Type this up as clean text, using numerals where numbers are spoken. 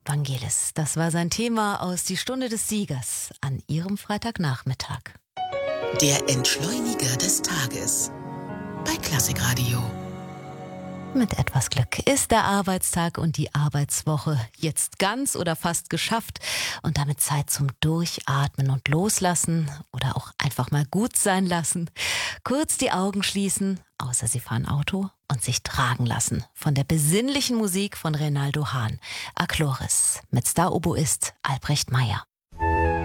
Vangelis. Das war sein Thema aus Die Stunde des Siegers an Ihrem Freitagnachmittag. Der Entschleuniger des Tages bei Klassikradio. Mit etwas Glück ist der Arbeitstag und die Arbeitswoche jetzt ganz oder fast geschafft und damit Zeit zum Durchatmen und Loslassen oder auch einfach mal gut sein lassen. Kurz die Augen schließen, außer Sie fahren Auto, und sich tragen lassen von der besinnlichen Musik von Reynaldo Hahn, Achloris, mit Star-Oboist Albrecht Meyer.